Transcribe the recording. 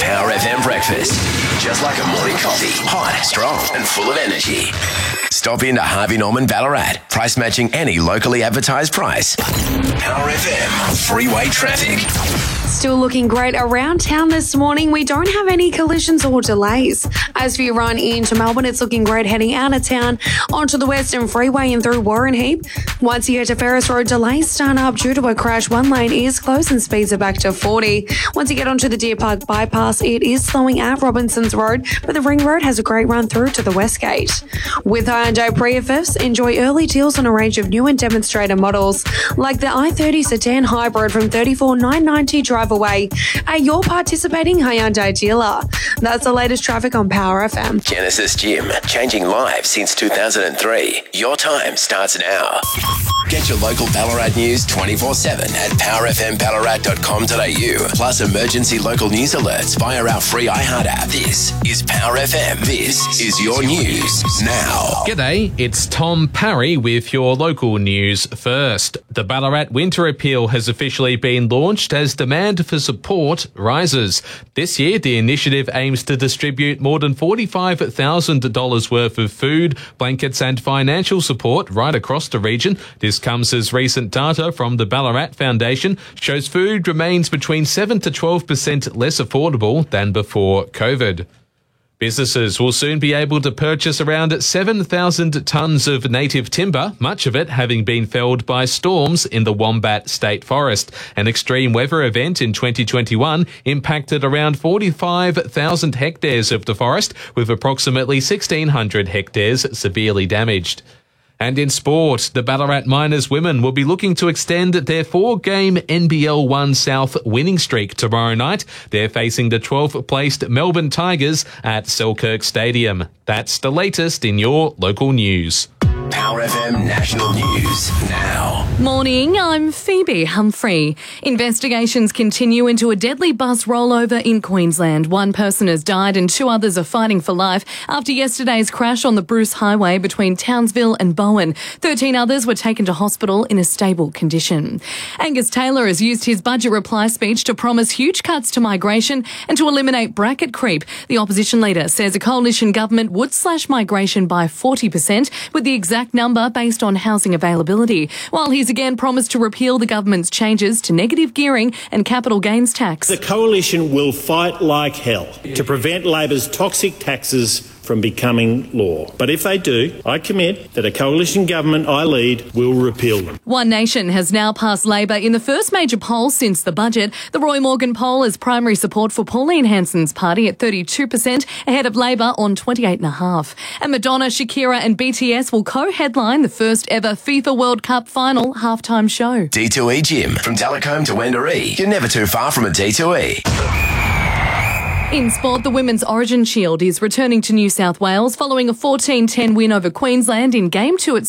Power FM breakfast. Just like a morning coffee. Hot, strong and full of energy. Stop into Harvey Norman Ballarat. Price matching any locally advertised price. Power FM. Freeway traffic. Still looking great around town this morning. We don't have any collisions or delays. As for your run into Melbourne, it's looking great heading out of town onto the Western Freeway and through Warren Heap. Once you get to Ferris Road, delays start up due to a crash. One lane is closed and speeds are back to 40. Once you get onto the Deer Park bypass, it is slowing at Robinson's Road, but the Ring Road has a great run through to the West Gate. With Hyundai Priya Fifths, enjoy early deals on a range of new and demonstrator models, like the i30 Sedan Hybrid from $34,990 drive away at your participating Hyundai dealer. That's the latest traffic on Power FM. Genesis Gym, changing lives since 2003. Your time starts now. Get your local Ballarat news 24/7 at powerfmballarat.com.au. Plus emergency local news alerts via our free iHeart app. This is Power FM. This is your news now. G'day, it's Tom Parry with your local news first. The Ballarat Winter Appeal has officially been launched as demand for support rises. This year, the initiative aims to distribute more than $45,000 worth of food, blankets and financial support right across the region. This comes as recent data from the Ballarat Foundation shows food remains between 7 to 12% less affordable than before COVID. Businesses will soon be able to purchase around 7,000 tonnes of native timber, much of it having been felled by storms in the Wombat State Forest. An extreme weather event in 2021 impacted around 45,000 hectares of the forest, with approximately 1,600 hectares severely damaged. And in sport, the Ballarat Miners women will be looking to extend their 4-game NBL 1 South winning streak tomorrow night. They're facing the 12th placed Melbourne Tigers at Selkirk Stadium. That's the latest in your local news. Power FM National News now. Morning, I'm Phoebe Humphrey. Investigations continue into a deadly bus rollover in Queensland. One person has died and 2 others are fighting for life after yesterday's crash on the Bruce Highway between Townsville and Bowen. 13 others were taken to hospital in a stable condition. Angus Taylor has used his budget reply speech to promise huge cuts to migration and to eliminate bracket creep. The opposition leader says a coalition government would slash migration by 40%, with the exact number based on housing availability, while he's again promised to repeal the government's changes to negative gearing and capital gains tax. The coalition will fight like hell to prevent Labor's toxic taxes from becoming law. But if they do, I commit that a coalition government I lead will repeal them. One Nation has now passed Labor in the first major poll since the budget. The Roy Morgan poll has primary support for Pauline Hanson's party at 32%, ahead of Labor on 28.5%. And Madonna, Shakira and BTS will co-headline the first ever FIFA World Cup final halftime show. D2E Gym, from Delacombe to Wendouree. You're never too far from a D2E. In sport, the Women's Origin Shield is returning to New South Wales following a 14-10 win over Queensland in Game 2 at